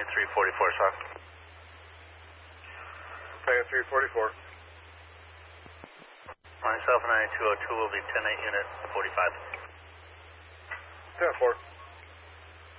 344, sir. Tiger 344. Myself and 9202 will be 10-8 unit 45. 10-4.